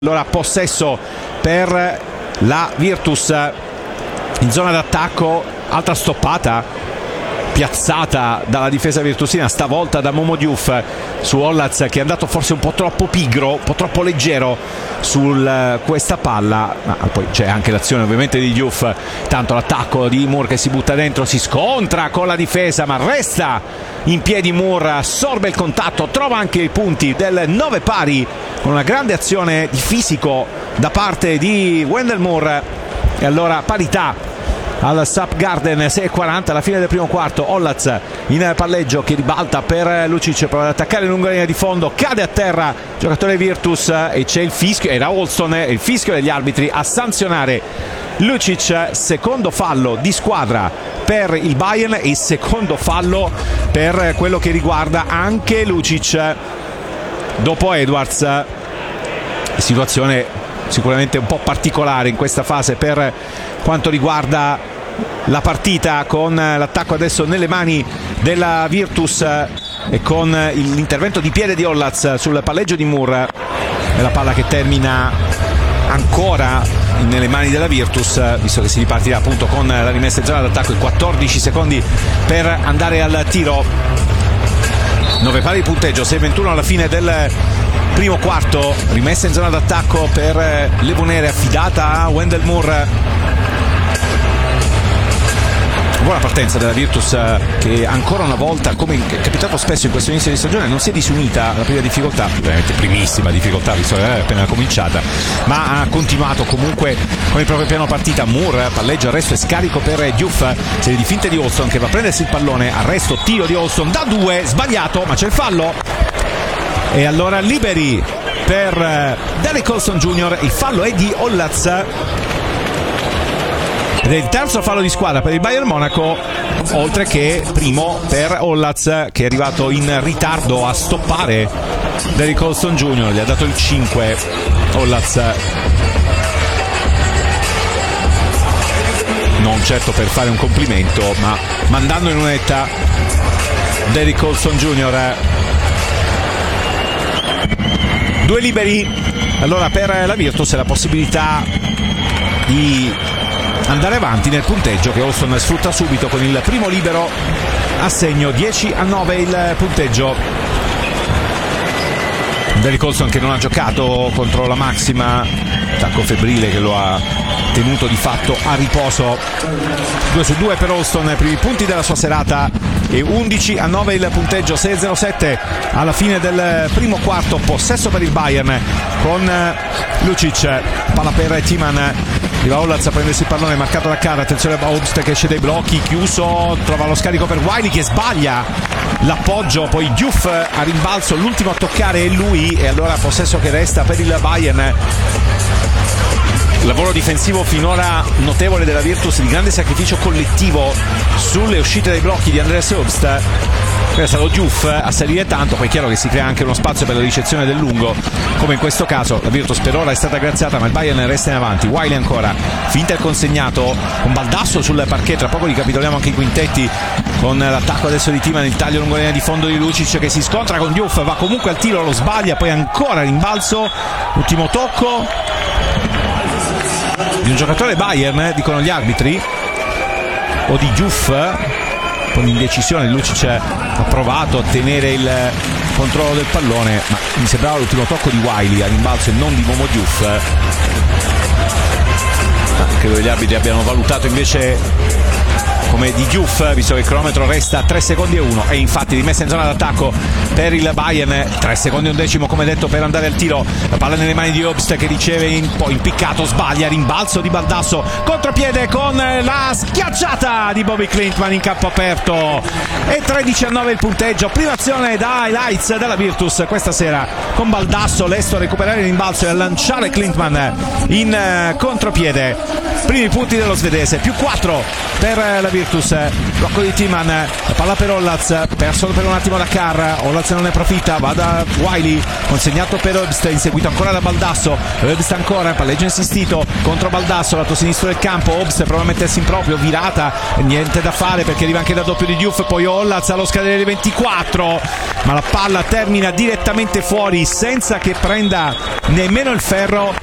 Allora possesso per la Virtus in zona d'attacco, altra stoppata piazzata dalla difesa virtusina, stavolta da Momo Diouf su Ollaz, che è andato forse un po' troppo pigro, un po' troppo leggero su questa palla, ma poi c'è anche l'azione ovviamente di Diouf. Tanto l'attacco di Moore che si butta dentro, si scontra con la difesa ma resta in piedi. Moore assorbe il contatto, trova anche i punti del 9 pari con una grande azione di fisico da parte di Wendell Moore. E allora parità al Sup Garden, 6:40 alla fine del primo quarto. Ollaz in palleggio che ribalta per Lucic, prova ad attaccare lungo la linea di fondo, cade a terra giocatore Virtus e c'è il fischio, era Olson, il fischio degli arbitri a sanzionare Lucic. Secondo fallo di squadra per il Bayern e secondo fallo per quello che riguarda anche Lucic dopo Edwards. Situazione sicuramente un po' particolare in questa fase per quanto riguarda la partita, con l'attacco adesso nelle mani della Virtus e con l'intervento di piede di Ollaz sul palleggio di Moore, e la palla che termina ancora nelle mani della Virtus, visto che si ripartirà appunto con la rimessa in zona d'attacco. 14 secondi per andare al tiro, 9 pari di punteggio, 6:21 alla fine del primo quarto. Rimessa in zona d'attacco per Lebonere affidata a Wendell Moore. Buona partenza della Virtus, che ancora una volta, come è capitato spesso in questo inizio di stagione, non si è disunita alla prima difficoltà, veramente primissima difficoltà visto che è appena cominciata, ma ha continuato comunque con il proprio piano partita. Moore palleggia, arresto e scarico per Diouf, serie di finte di Olson che va a prendersi il pallone, arresto, tiro di Olson da 2, sbagliato, ma c'è il fallo. E allora liberi per Derrick Olson Jr. Il fallo è di Ollaz ed è il terzo fallo di squadra per il Bayern Monaco, oltre che primo per Ollaz, che è arrivato in ritardo a stoppare Derrick Olson Jr. Gli ha dato il 5 Ollaz, non certo per fare un complimento, ma mandando in lunetta Derrick Olson Jr. 2 liberi allora per la Virtus e la possibilità di andare avanti nel punteggio, che Olson sfrutta subito con il primo libero a segno. 10-9 il punteggio. Derrick Olson che non ha giocato contro la Maxima, attacco febbrile che lo ha tenuto di fatto a riposo. 2-2 per Olson, primi punti della sua serata, e 11-9 il punteggio. 6-0-7 alla fine del primo quarto, possesso per il Bayern con Lucic, palla per Timan, arriva Ollaz a prendersi il pallone, marcato da Carr, attenzione a Obst che esce dai blocchi, chiuso, trova lo scarico per Wiley che sbaglia l'appoggio, poi Diouf a rimbalzo, l'ultimo a toccare è lui, e allora possesso che resta per il Bayern. Lavoro difensivo finora notevole della Virtus, di grande sacrificio collettivo sulle uscite dai blocchi di Andreas Obst. È stato Diouf a salire tanto, poi è chiaro che si crea anche uno spazio per la ricezione del lungo, come in questo caso. La Virtus per ora è stata graziata, ma il Bayern resta in avanti. Wiley ancora, finta il consegnato con Baldasso sul parquet, tra poco ricapitoliamo anche i quintetti con l'attacco adesso di Timan, il taglio lungo la linea di fondo di Lucic che si scontra con Diouf, va comunque al tiro, lo sbaglia, poi ancora rimbalzo, ultimo tocco di un giocatore Bayern, dicono gli arbitri, o di Diouf, con indecisione. Lucic ha provato a tenere il controllo del pallone, ma mi sembrava l'ultimo tocco di Wiley a rimbalzo e non di Momo Diouf. Credo che gli arbitri abbiano valutato invece come di Diouf, visto che il cronometro resta a 3 secondi e 1, e infatti rimessa in zona d'attacco per il Bayern. 3 secondi e un decimo come detto per andare al tiro, la palla nelle mani di Obst che riceve un po' impiccato, sbaglia, rimbalzo di Baldasso, contropiede con la schiacciata di Bobby Klintman in campo aperto, e 13-9 il punteggio. Prima azione da highlights della Virtus questa sera, con Baldasso lesto a recuperare il rimbalzo e a lanciare Klintman in contropiede. Primi punti dello svedese, più 4 per la Virtus. Blocco di Timan, la palla per Ollaz, perso per un attimo da Carr, Ollaz Lazio non ne approfitta, va da Wiley, consegnato per Obst, inseguito ancora da Baldasso. Obst ancora, palleggio insistito contro Baldasso, lato sinistro del campo. Obst prova a mettersi in proprio, virata, niente da fare perché arriva anche da doppio di Diouf. Poi Ollaz allo scadere dei 24, ma la palla termina direttamente fuori senza che prenda nemmeno il ferro